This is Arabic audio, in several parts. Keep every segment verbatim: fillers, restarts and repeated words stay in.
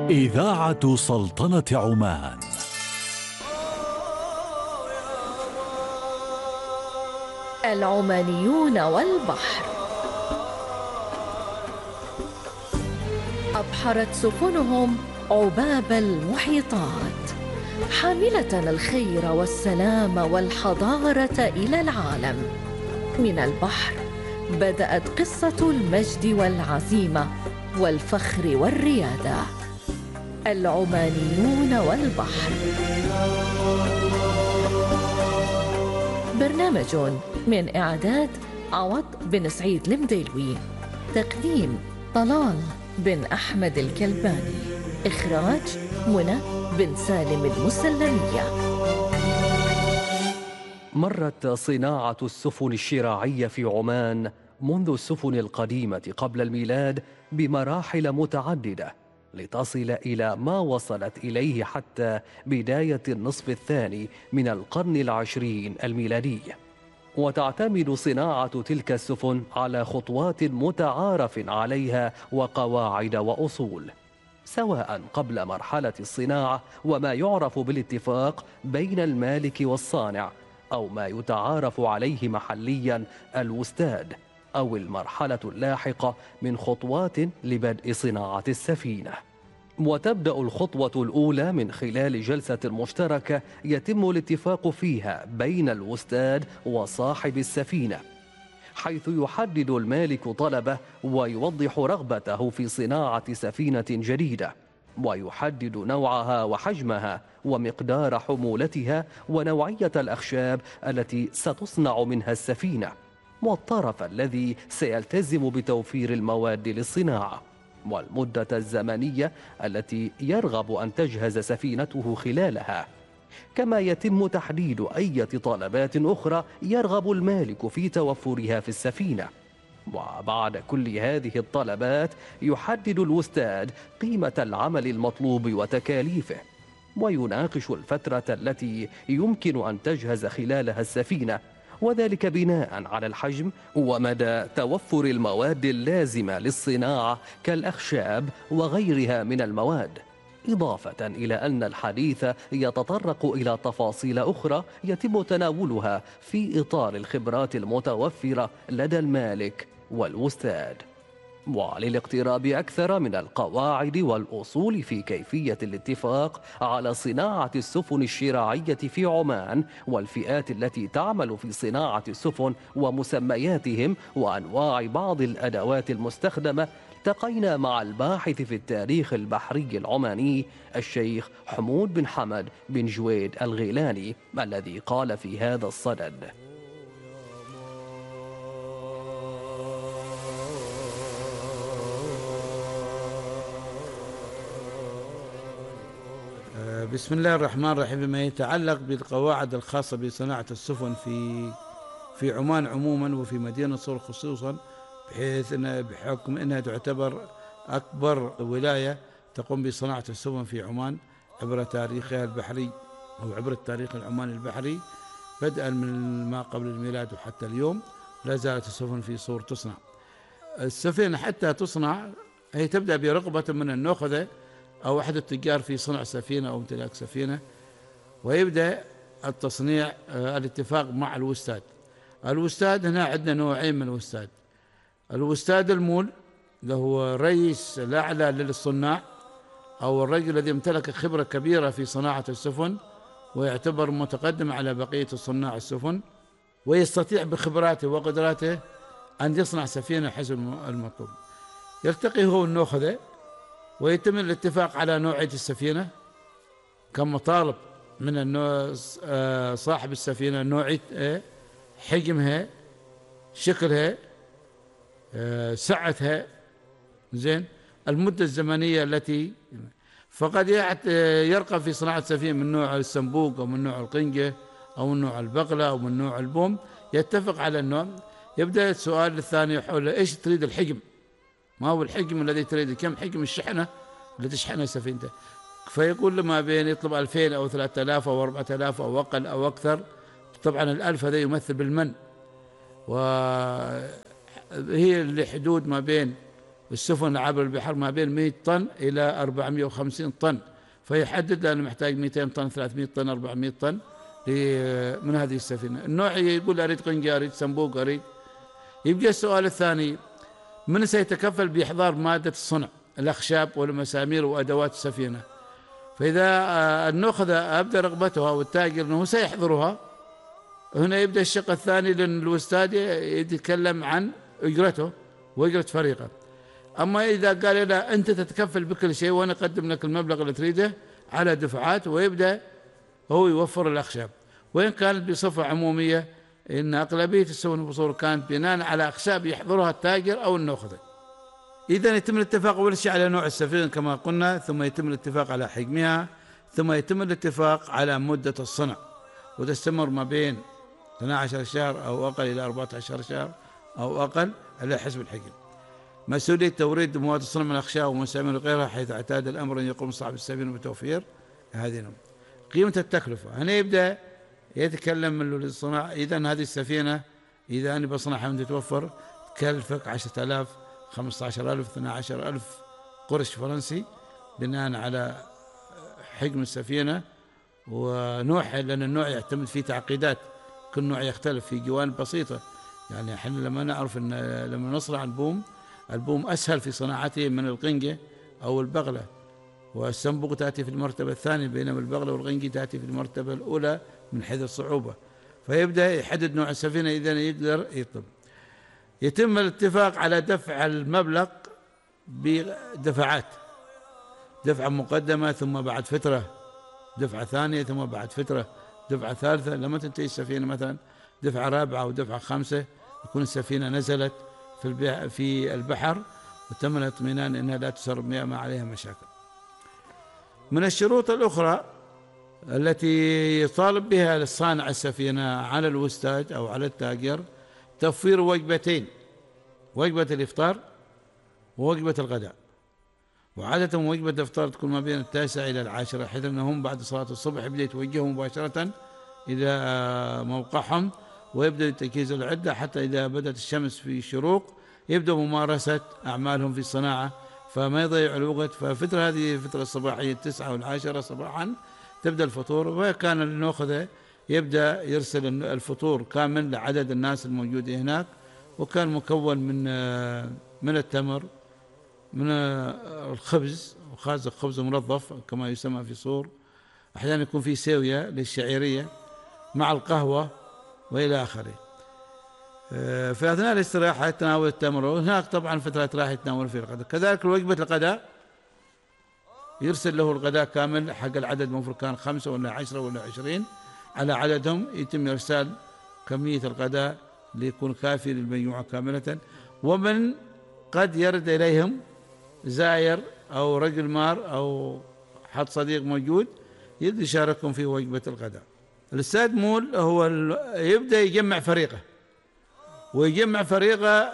إذاعة سلطنة عمان. العمانيون والبحر. أبحرت سفنهم عباب المحيطات حاملة الخير والسلام والحضارة إلى العالم. من البحر بدأت قصة المجد والعزيمة والفخر والريادة. العمانيون والبحر، برنامج من إعداد عوض بن سعيد المديلوي، تقديم طلال بن أحمد الكلباني، إخراج منى بن سالم المسلمية. مرت صناعة السفن الشراعية في عمان منذ السفن القديمة قبل الميلاد بمراحل متعددة لتصل إلى ما وصلت إليه حتى بداية النصف الثاني من القرن العشرين الميلادي. وتعتمد صناعة تلك السفن على خطوات متعارف عليها وقواعد وأصول، سواء قبل مرحلة الصناعة وما يعرف بالاتفاق بين المالك والصانع، أو ما يتعارف عليه محليا الوستاد، أو المرحلة اللاحقة من خطوات لبدء صناعة السفينة. وتبدأ الخطوة الأولى من خلال جلسة مشتركة يتم الاتفاق فيها بين الوستاد وصاحب السفينة، حيث يحدد المالك طلبه ويوضح رغبته في صناعة سفينة جديدة، ويحدد نوعها وحجمها ومقدار حمولتها ونوعية الأخشاب التي ستصنع منها السفينة، والطرف الذي سيلتزم بتوفير المواد للصناعة، والمدة الزمنية التي يرغب أن تجهز سفينته خلالها. كما يتم تحديد أي طلبات أخرى يرغب المالك في توفرها في السفينة. وبعد كل هذه الطلبات يحدد الوستاد قيمة العمل المطلوب وتكاليفه، ويناقش الفترة التي يمكن أن تجهز خلالها السفينة، وذلك بناء على الحجم ومدى توفر المواد اللازمة للصناعة كالأخشاب وغيرها من المواد، إضافة إلى أن الحديث يتطرق إلى تفاصيل أخرى يتم تناولها في إطار الخبرات المتوفرة لدى المالك والوستاد. وللاقتراب أكثر من القواعد والأصول في كيفية الاتفاق على صناعة السفن الشراعية في عمان والفئات التي تعمل في صناعة السفن ومسمياتهم وأنواع بعض الأدوات المستخدمة، التقينا مع الباحث في التاريخ البحري العماني الشيخ حمود بن حمد بن جويد الغيلاني، الذي قال في هذا الصدد: بسم الله الرحمن الرحيم. بما يتعلق بالقواعد الخاصة بصناعة السفن في في عمان عموما وفي مدينة صور خصوصا، بحيث أن بحكم أنها تعتبر أكبر ولاية تقوم بصناعة السفن في عمان عبر تاريخها البحري أو عبر التاريخ العماني البحري، بدءا من ما قبل الميلاد وحتى اليوم لا زالت السفن في صور تصنع. السفينة حتى تصنع هي تبدأ برغبة من النخبة أو أحد التجار في صنع سفينة أو امتلاك سفينة، ويبدأ التصنيع الاتفاق مع الوستاد. الوستاد هنا عندنا نوعين من الوستاد: الوستاد المول اللي هو رئيس الأعلى للصناع أو الرجل الذي امتلك خبرة كبيرة في صناعة السفن ويعتبر متقدم على بقية صناع السفن، ويستطيع بخبراته وقدراته أن يصنع سفينة حسب المطلوب. يلتقي هو النخبة ويتم الاتفاق على نوعية السفينة كمطالب من النوع صاحب السفينة، نوعية حجمها، شكلها، سعتها، زين، المدة الزمنية التي. فقد يرقى في صناعة سفينة من نوع السنبوق أو من نوع القنجة أو من نوع البقلة أو من نوع البوم، يتفق على النوع. يبدأ السؤال الثاني حول إيش تريد الحجم، ما هو الحجم الذي تريد، كم حجم الشحنة التي تشحنها سفينته. فيقول لما بين يطلب ألفين أو ثلاثة آلاف أو أربعة آلاف أو أقل أو أكثر. طبعا الألف هذا يمثل بالمن، وهي اللي حدود ما بين السفن عبر البحر ما بين مئة طن إلى أربعمئة وخمسين طن، فيحدد لأنه محتاج مئتين طن، ثلاثمئة طن، أربعمئة طن من هذه السفينة. النوع يقول أريد قنجة، أريد صنبوق، أريد. يبقى السؤال الثاني: من سيتكفل بإحضار مادة الصنع، الأخشاب والمسامير وأدوات السفينة؟ فإذا النخذة أبدى رغبتها والتاجر أنه سيحضرها، هنا يبدأ الشق الثاني، لأن الوستاد يتكلم عن أجرته وأجرة فريقه. أما إذا قال لا أنت تتكفل بكل شيء وأنا أقدم لك المبلغ اللي تريده على دفعات، ويبدأ هو يوفر الأخشاب. وإن كانت بصفة عمومية، إن أغلبية السفن والبصور كانت بناء على أخشاب يحضرها التاجر أو النخذة. إذا يتم الاتفاق أول شيء على نوع السفينة كما قلنا، ثم يتم الاتفاق على حجمها، ثم يتم الاتفاق على مدة الصنع، وتستمر ما بين اثني عشر شهر أو أقل إلى أربعة عشر شهر أو أقل على حسب الحجم. مسؤولية توريد مواد الصنع من الأخشاب ومسامير وغيرها، حيث اعتاد الأمر أن يقوم صاحب السفينة بتوفير هذه الأمور. قيمة التكلفة هنا يبدأ يتكلم الصناعة. إذا هذه السفينة إذا أنا بصنعها من تتوفر تكلفك عشرة آلاف، خمسة عشر ألف، اثني عشر ألف قرش فرنسي بناء على حجم السفينة ونوعها، لأن النوع يعتمد فيه تعقيدات، كل نوع يختلف في جوانب بسيطة. يعني احنا لما نعرف ان لما نصنع البوم، البوم أسهل في صناعته من القنجة أو البغلة، والسنبوق تأتي في المرتبة الثانية، بينما البغلة والقنجة تأتي في المرتبة الأولى من حيث الصعوبة. فيبدأ يحدد نوع السفينة إذا يقدر يطلب. يتم الاتفاق على دفع المبلغ بدفعات، دفعة مقدمة، ثم بعد فترة دفعة ثانية، ثم بعد فترة دفعة ثالثة. لما تنتهي السفينة مثلا دفعة رابعة أو دفعة خامسة، يكون السفينة نزلت في في البحر وتم الاطمئنان أنها لا تسرب مياه ما عليها مشاكل. من الشروط الأخرى التي يطالب بها الصانع السفينة على الوستاج أو على التاجر توفير وجبتين: وجبة الإفطار ووجبة الغداء. وعادة وجبة الإفطار تكون ما بين التاسعة إلى العاشرة، حيث أنهم بعد صلاة الصبح يبدأ يتوجهوا مباشرة إلى موقعهم ويبدأ تجهيز العدة، حتى إذا بدأت الشمس في الشروق يبدأ ممارسة أعمالهم في الصناعة، فما يضيع الوقت. ففترة هذه الفترة الصباحية التسعة والعاشرة صباحا تبدأ الفطور، وكان النخذة يبدأ يرسل الفطور كامل لعدد الناس الموجودين هناك، وكان مكون من من التمر، من الخبز، وخاصة خبز منظف كما يسمى في صور، أحيانا يكون في سوية للشعيرية مع القهوة وإلى آخره. في أثناء الاستراحة يتناول التمر، وهناك طبعا فترات راح يتناول في الغداء. كذلك وجبة الغداء يرسل له الغداء كامل حق العدد، المفروض كان خمسة ولا عشرة ولا عشرين على عددهم، يتم إرسال كمية الغداء ليكون كافي للمجموعة كاملة. ومن قد يرد إليهم زائر أو رجل مار أو حد صديق موجود يشاركهم في وجبة الغداء. الأستاذ مول هو يبدأ يجمع فريقه، ويجمع فريقه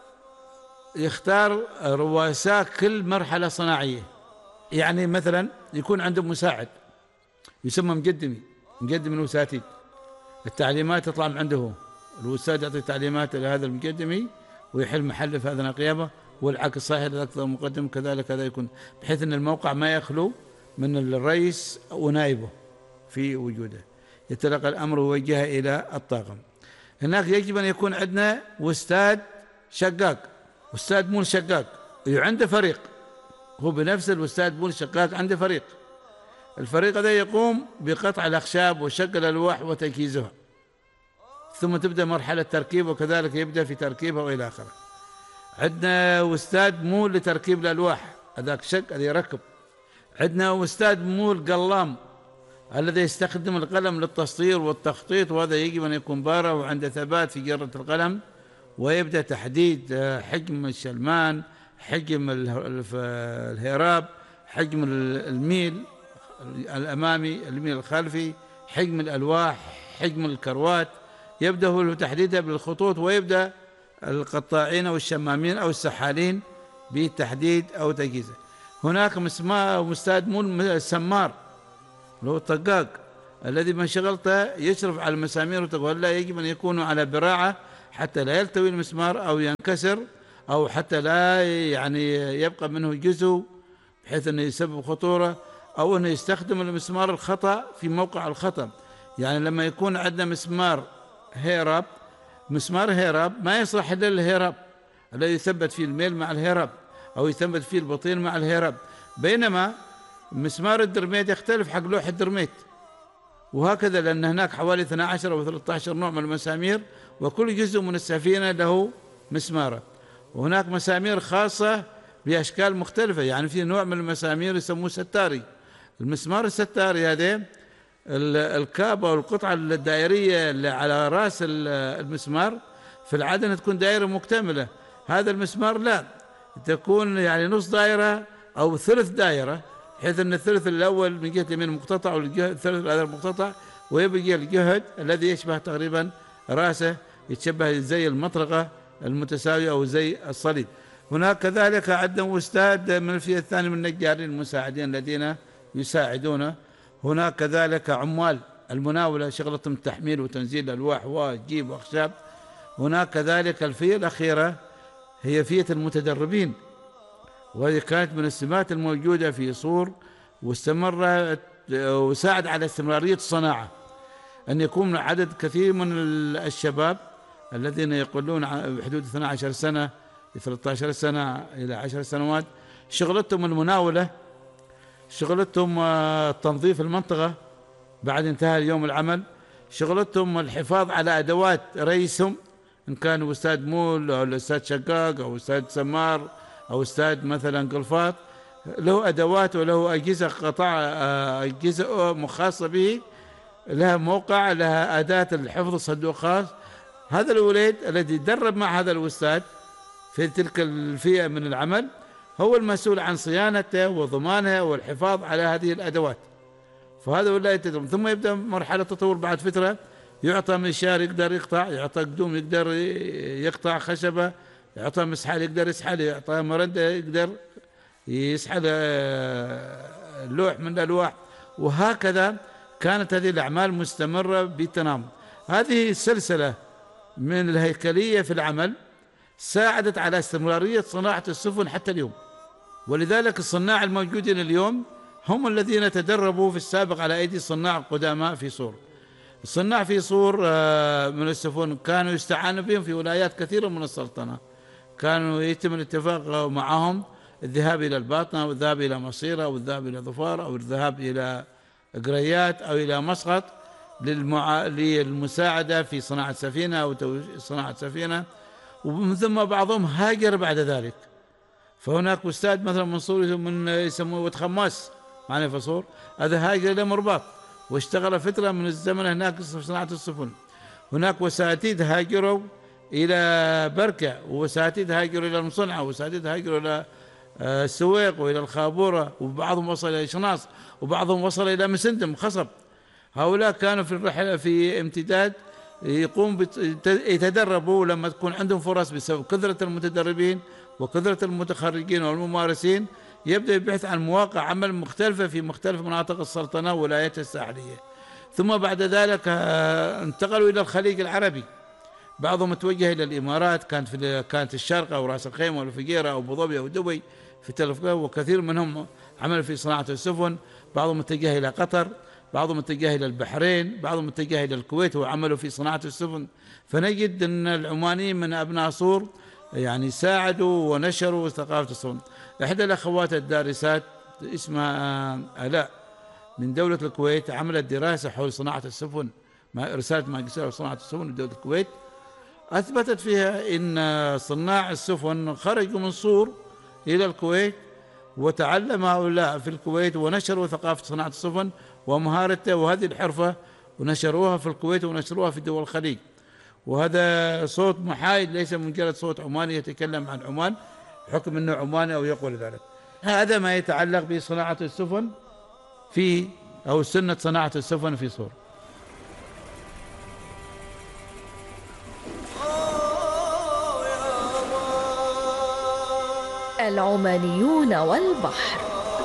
يختار رؤساء كل مرحلة صناعية. يعني مثلا يكون عنده مساعد يسمى مقدمي، مقدم الوساتيد، التعليمات تطلع من عنده هو، الوساد يعطي تعليمات لهذا المقدمي ويحل محله في هذا القيامة، والعكس صحيح للأكثر المقدم كذلك. هذا يكون بحيث أن الموقع ما يخلو من الرئيس ونائبه في وجوده، يتلقى الأمر ويوجهه إلى الطاقم. هناك يجب أن يكون عندنا وستاد شقاق، وستاد مول شقاق، عنده فريق، هو بنفس الوستاد مول شقاق عنده فريق. الفريق هذا يقوم بقطع الأخشاب وشق الألواح وتجهيزها، ثم تبدأ مرحلة تركيب، وكذلك يبدأ في تركيبها وإلى آخره. عندنا وستاد مول لتركيب الألواح، هذاك شق هذا يركب. عندنا وستاد مول قلام الذي يستخدم القلم للتسطير والتخطيط، وهذا يجب أن يكون بارع وعنده ثبات في جرة القلم، ويبدأ تحديد حجم الشلمان، حجم الهراب، حجم الميل الأمامي، الميل الخلفي، حجم الألواح، حجم الكروات، يبدأ هو تحديدها بالخطوط، ويبدأ القطاعين أو الشمامين أو السحالين بتحديد أو تجهيزه. هناك مستاد مول سمار اللي هو الطقاق الذي من شغلته يشرف على المسامير وتقول لا، يجب أن يكونوا على براعة حتى لا يلتوي المسمار أو ينكسر أو حتى لا يعني يبقى منه جزء بحيث أنه يسبب خطورة، أو أنه يستخدم المسمار الخطأ في موقع الخطأ. يعني لما يكون عندنا مسمار هيراب، مسمار هيراب ما يصلح إلا الهيراب الذي يثبت فيه الميل مع الهيراب، أو يثبت فيه البطين مع الهيراب، بينما مسمار الدرميت يختلف حق لوح الدرميت. وهكذا، لأن هناك حوالي اثنا عشر أو ثلاثة عشر نوع من المسامير، وكل جزء من السفينة له مسماره. وهناك مسامير خاصة بأشكال مختلفة، يعني في نوع من المسامير يسموه ستاري. المسمار الستاري هذا الكاب أو القطعة الدائرية اللي على رأس المسمار في العادة تكون دائرة مكتملة. هذا المسمار لا، تكون يعني نص دائرة أو ثلث دائرة، بحيث أن الثلث الأول من جهة اليمين مقتطع والثلث الآخر مقتطع، ويبقى الجهد الذي يشبه تقريبا رأسه، يتشبه زي المطرقة المتساوية أو زي الصليب. هناك كذلك عندنا أستاذ من الفئة الثانية من النجارين المساعدين الذين يساعدونه. هناك كذلك عمال المناولة شغلتهم تحميل وتنزيل ألواح وجيب وأخشاب. هناك كذلك الفئة الأخيرة هي فئة المتدربين، وهذه كانت من السمات الموجودة في صور، واستمرت وساعد على استمرارية الصناعة، أن يكون عدد كثير من الشباب الذين يقولون بحدود اثنتي عشرة سنة ثلاثة عشر سنة إلى عشر سنوات، شغلتهم المناولة، شغلتهم تنظيف المنطقة بعد انتهاء يوم العمل، شغلتهم الحفاظ على أدوات رئيسهم، إن كان أستاذ مول أو الأستاذ شقاق أو أستاذ سمار أو أستاذ مثلا قلفاط، له أدوات وله أجهزة قطع أجهزة خاصة به، لها موقع، لها أداة الحفظ، صندوق خاص. هذا الوليد الذي درب مع هذا الأستاذ في تلك الفئة من العمل هو المسؤول عن صيانته وضمانها والحفاظ على هذه الأدوات. فهذا ولا يتدرب، ثم يبدأ مرحلة تطور. بعد فترة يعطى منشار يقدر يقطع، يعطى قدوم يقدر يقطع خشبة، يعطى مسحال يقدر يسحل، يعطى مرندة يقدر يسحل لوح من الألواح. وهكذا كانت هذه الأعمال مستمرة بتنامي. هذه السلسلة من الهيكلية في العمل ساعدت على استمرارية صناعة السفن حتى اليوم. ولذلك الصناع الموجودين اليوم هم الذين تدربوا في السابق على أيدي الصناع القدامى في صور. الصناع في صور من السفن كانوا يستعانوا بهم في ولايات كثيرة من السلطنة، كانوا يتم الاتفاق معهم الذهاب إلى الباطنة والذهاب إلى مصيرة أو الذهاب إلى ظفار أو الذهاب إلى قريات أو إلى مسقط للمع... للمساعدة في صناعة سفينة أو صناعة سفينة، ومن ثم بعضهم هاجر بعد ذلك. فهناك أستاذ مثلا منصور من يسموه ود خماس معنا في صور، هذا هاجر إلى مرباط واشتغل فترة من الزمن هناك في صناعة السفن. هناك وساتيد هاجروا إلى بركة، ووساتيد هاجروا إلى المصنعة، ووساتيد هاجروا إلى السويق وإلى الخابورة، وبعضهم وصل إلى شناص، وبعضهم وصل إلى مسندم خصب. هؤلاء كانوا في الرحلة في امتداد يقوم يتدربوا لما تكون عندهم فرص بسبب كثرة المتدربين وكثرة المتخرجين والممارسين، يبدأ يبحث عن مواقع عمل مختلفة في مختلف مناطق السلطنة وولاياتها الساحلية. ثم بعد ذلك انتقلوا إلى الخليج العربي، بعضهم متوجه إلى الإمارات، كانت في كانت الشارقة أو راس الخيمة والفجيرة أو أبو ظبي أو دبي في تلفقة، وكثير منهم عملوا في صناعة السفن. بعضهم متجه إلى قطر، بعضهم متجه إلى البحرين، بعضهم متجه إلى الكويت وعملوا في صناعة السفن. فنجد أن العمانيين من أبناء صور يعني ساعدوا ونشروا ثقافة السفن. إحدى الأخوات الدارسات اسمها آلاء من دولة الكويت عملت دراسة حول صناعة السفن، رسالة ماجستير صناعة السفن في دولة الكويت، أثبتت فيها أن صناع السفن خرجوا من صور إلى الكويت وتعلم هؤلاء في الكويت ونشروا ثقافة صناعة السفن ومهارته وهذه الحرفة، ونشروها في الكويت ونشروها في دول الخليج. وهذا صوت محايد ليس مجرد صوت عماني يتكلم عن عمان بحكم أنه عماني أو يقول ذلك. هذا ما يتعلق بصناعة السفن في أو سنة صناعة السفن في صور. العمانيون والبحر.